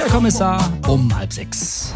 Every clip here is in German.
Herr Kommissar, um 5:30.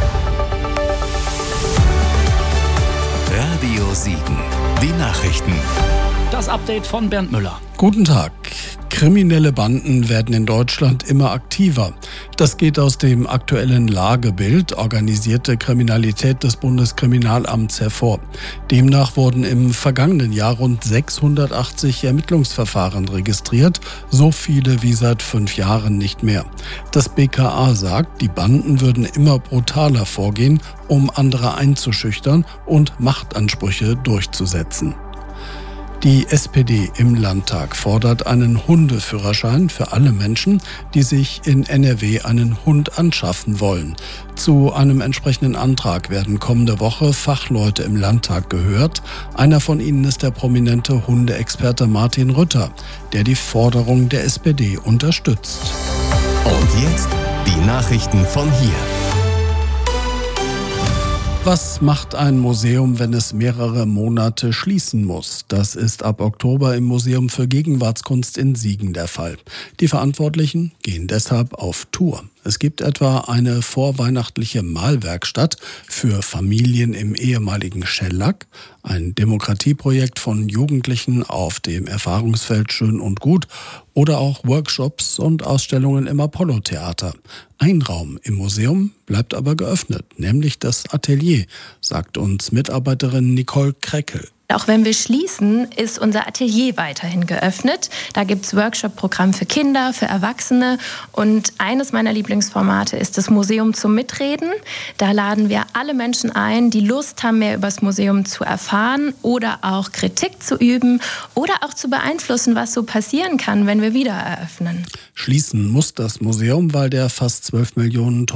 Radio Siegen. Die Nachrichten. Das Update von Bernd Müller. Guten Tag. Kriminelle Banden werden in Deutschland immer aktiver. Das geht aus dem aktuellen Lagebild Organisierte Kriminalität des Bundeskriminalamts hervor. Demnach wurden im vergangenen Jahr rund 680 Ermittlungsverfahren registriert, so viele wie seit 5 Jahren nicht mehr. Das BKA sagt, die Banden würden immer brutaler vorgehen, um andere einzuschüchtern und Machtansprüche durchzusetzen. Die SPD im Landtag fordert einen Hundeführerschein für alle Menschen, die sich in NRW einen Hund anschaffen wollen. Zu einem entsprechenden Antrag werden kommende Woche Fachleute im Landtag gehört. Einer von ihnen ist der prominente Hundeexperte Martin Rütter, der die Forderung der SPD unterstützt. Und jetzt die Nachrichten von hier. Was macht ein Museum, wenn es mehrere Monate schließen muss? Das ist ab Oktober im Museum für Gegenwartskunst in Siegen der Fall. Die Verantwortlichen gehen deshalb auf Tour. Es gibt etwa eine vorweihnachtliche Malwerkstatt für Familien im ehemaligen Schellack, ein Demokratieprojekt von Jugendlichen auf dem Erfahrungsfeld Schön und Gut oder auch Workshops und Ausstellungen im Apollo-Theater. Ein Raum im Museum bleibt aber geöffnet, nämlich das Atelier, sagt uns Mitarbeiterin Nicole Kreckel. Auch wenn wir schließen, ist unser Atelier weiterhin geöffnet. Da gibt es Workshop-Programm für Kinder, für Erwachsene. Und eines meiner Lieblingsformate ist das Museum zum Mitreden. Da laden wir alle Menschen ein, die Lust haben, mehr über das Museum zu erfahren oder auch Kritik zu üben oder auch zu beeinflussen, was so passieren kann, wenn wir wieder eröffnen. Schließen muss das Museum, weil der fast 12 Millionen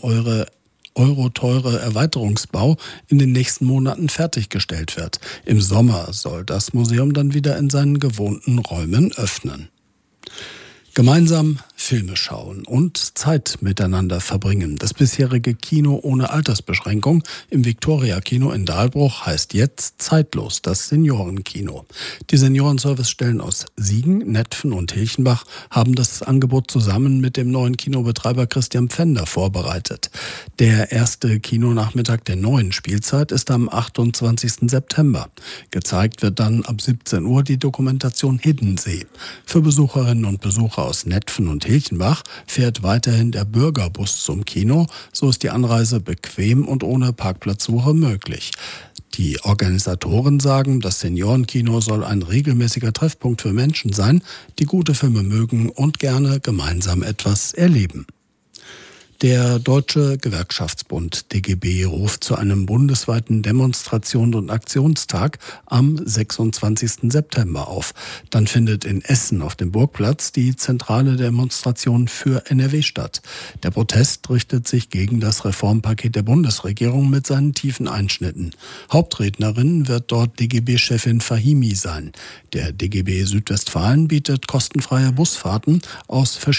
Euro teure Erweiterungsbau in den nächsten Monaten fertiggestellt wird. Im Sommer soll das Museum dann wieder in seinen gewohnten Räumen öffnen. Gemeinsam Filme schauen und Zeit miteinander verbringen. Das bisherige Kino ohne Altersbeschränkung im Victoria-Kino in Dahlbruch heißt jetzt Zeitlos, das Seniorenkino. Die Seniorenservicestellen aus Siegen, Netphen und Hilchenbach haben das Angebot zusammen mit dem neuen Kinobetreiber Christian Pfänder vorbereitet. Der erste Kinonachmittag der neuen Spielzeit ist am 28. September. Gezeigt wird dann ab 17 Uhr die Dokumentation Hiddensee. Für Besucherinnen und Besucher aus Netphen und Hilchenbach fährt weiterhin der Bürgerbus zum Kino. So ist die Anreise bequem und ohne Parkplatzsuche möglich. Die Organisatoren sagen, das Seniorenkino soll ein regelmäßiger Treffpunkt für Menschen sein, die gute Filme mögen und gerne gemeinsam etwas erleben. Der Deutsche Gewerkschaftsbund DGB ruft zu einem bundesweiten Demonstrations- und Aktionstag am 26. September auf. Dann findet in Essen auf dem Burgplatz die zentrale Demonstration für NRW statt. Der Protest richtet sich gegen das Reformpaket der Bundesregierung mit seinen tiefen Einschnitten. Hauptrednerin wird dort DGB-Chefin Fahimi sein. Der DGB Südwestfalen bietet kostenfreie Busfahrten aus verschiedenen